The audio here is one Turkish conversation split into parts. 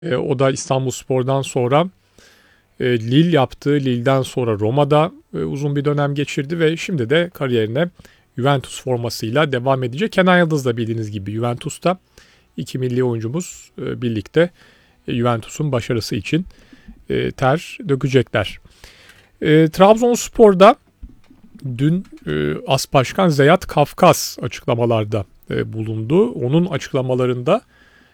O da İstanbulspor'dan sonra Lille yaptı. Lille'den sonra Roma'da uzun bir dönem geçirdi ve şimdi de kariyerine Juventus formasıyla devam edecek. Kenan Yıldız da bildiğiniz gibi Juventus'ta. İki milli oyuncumuz birlikte Juventus'un başarısı için ter dökecekler. Trabzonspor'da dün As Başkan Zeyat Kafkas açıklamalarda bulundu. Onun açıklamalarında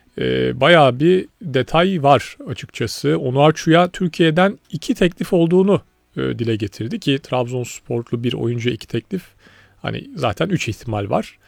bayağı bir detay var açıkçası. Onuachu'ya Türkiye'den 2 teklif olduğunu dile getirdi ki Trabzonsporlu bir oyuncuya 2 teklif. Hani zaten 3 ihtimal var.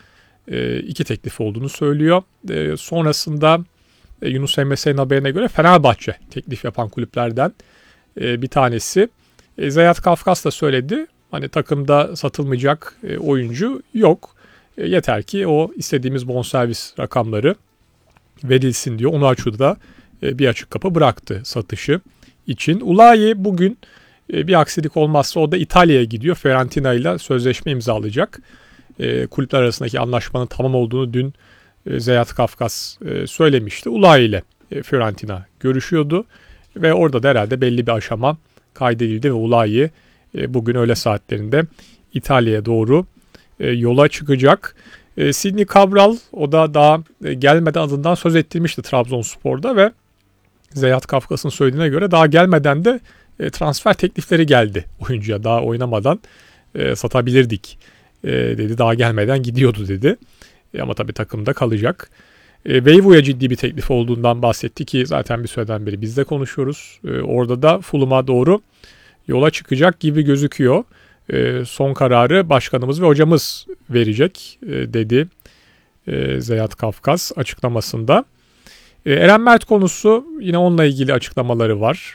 2 teklif olduğunu söylüyor. Sonrasında Yunus Emre haberine göre Fenerbahçe teklif yapan kulüplerden bir tanesi. Zeyat Kafkas da söyledi. Hani takımda satılmayacak oyuncu yok. Yeter ki o istediğimiz bonservis rakamları verilsin diyor. Onuachu'da da bir açık kapı bıraktı satışı için. Ulayi bugün bir aksilik olmazsa o da İtalya'ya gidiyor. Fiorentina ile sözleşme imzalayacak. Kulüpler arasındaki anlaşmanın tamam olduğunu dün Zeyat Kafkas söylemişti. Ulayi ile Fiorentina görüşüyordu ve orada da herhalde belli bir aşama kaydedildi ve Ulayi bugün öğle saatlerinde İtalya'ya doğru yola çıkacak. Sidney Cabral o da daha gelmeden adından söz ettirmişti Trabzonspor'da ve Zeyat Kafkas'ın söylediğine göre daha gelmeden de transfer teklifleri geldi oyuncuya. Daha oynamadan satabilirdik dedi. Daha gelmeden gidiyordu dedi. Ama tabii takımda kalacak. Veivu'ya ciddi bir teklif olduğundan bahsetti ki zaten bir süreden beri biz de konuşuyoruz. Orada da Fulham'a doğru yola çıkacak gibi gözüküyor. Son kararı başkanımız ve hocamız verecek dedi Zeyat Kafkas açıklamasında. Eren Mert konusu yine onunla ilgili açıklamaları var.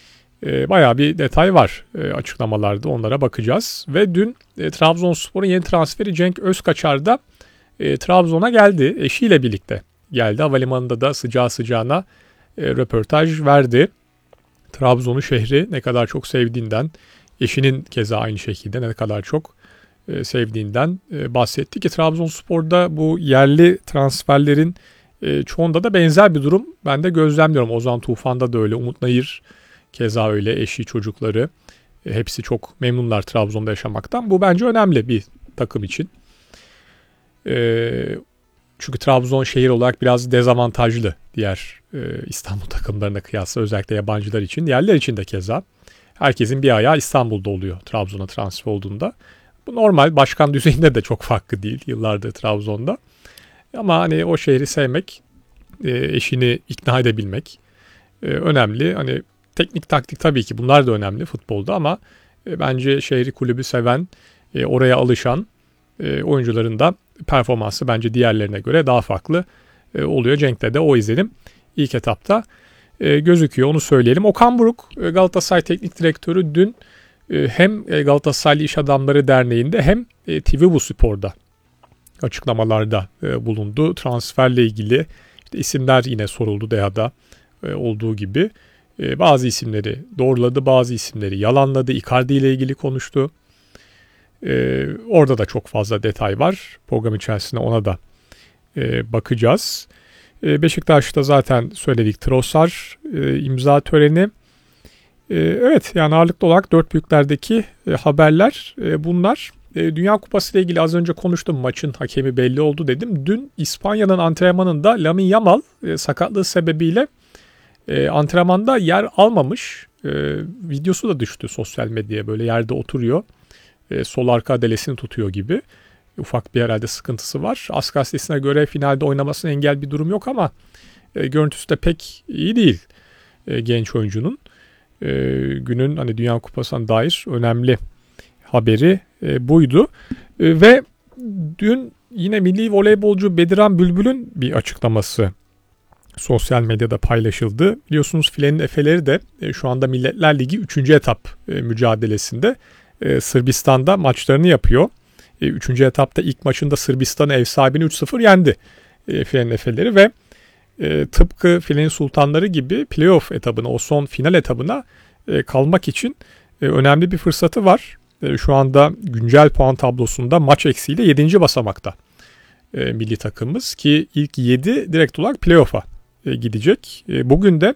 Bayağı bir detay var açıklamalarda, onlara bakacağız. Ve dün Trabzonspor'un yeni transferi Cenk Özkaçar da Trabzon'a geldi. Eşiyle birlikte geldi. Havalimanında da sıcağı sıcağına röportaj verdi. Trabzon'u şehri ne kadar çok sevdiğinden, eşinin keza aynı şekilde ne kadar çok sevdiğinden bahsetti ki Trabzonspor'da bu yerli transferlerin çoğunda da benzer bir durum ben de gözlemliyorum. Ozan Tufan'da da öyle, Umut Nayır keza öyle, eşi, çocukları hepsi çok memnunlar Trabzon'da yaşamaktan. Bu bence önemli bir takım için. Çünkü Trabzon şehir olarak biraz dezavantajlı diğer İstanbul takımlarına kıyasla, özellikle yabancılar için. Yerler için de keza. Herkesin bir ayağı İstanbul'da oluyor Trabzon'a transfer olduğunda. Bu normal, başkan düzeyinde de çok farklı değil yıllardır Trabzon'da. Ama hani o şehri sevmek, eşini ikna edebilmek önemli. Hani teknik taktik tabii ki bunlar da önemli futbolda ama bence şehri, kulübü seven, oraya alışan oyuncuların da performansı bence diğerlerine göre daha farklı oluyor. Cenk'te de o izlenim ilk etapta gözüküyor, onu söyleyelim. Okan Buruk, Galatasaray Teknik Direktörü, dün hem Galatasaray İş Adamları Derneği'nde hem TV Spor'da açıklamalarda bulundu. Transferle ilgili işte isimler yine soruldu, DEHA'da olduğu gibi. Bazı isimleri doğruladı, bazı isimleri yalanladı. Icardi ile ilgili konuştu. Orada da çok fazla detay var. Program içerisinde ona da bakacağız. Beşiktaş'ta zaten söyledik, Trossard imza töreni. Evet, yani ağırlıklı olarak dört büyüklerdeki haberler bunlar. Dünya Kupası ile ilgili az önce konuştum. Maçın hakemi belli oldu dedim. Dün İspanya'nın antrenmanında Lamine Yamal sakatlığı sebebiyle antrenmanda yer almamış. Videosu da düştü sosyal medyaya, böyle yerde oturuyor. Sol arka adelesini tutuyor gibi. Ufak bir herhalde sıkıntısı var. AS gazetesine göre finalde oynamasına engel bir durum yok ama görüntüsü de pek iyi değil genç oyuncunun. Günün hani Dünya Kupası'na dair önemli haberi buydu. Ve dün yine milli voleybolcu Bediran Bülbül'ün bir açıklaması sosyal medyada paylaşıldı. Biliyorsunuz filenin efeleri de şu anda Milletler Ligi 3. etap mücadelesinde Sırbistan'da maçlarını yapıyor. 3. etapta ilk maçında Sırbistan'ı ev sahibini 3-0 yendi filenin efeleri ve tıpkı filenin sultanları gibi playoff etabına, o son final etabına kalmak için önemli bir fırsatı var. Şu anda güncel puan tablosunda maç eksiğiyle 7. basamakta milli takımımız ki ilk 7 direkt olarak playoff'a gidecek. Bugün de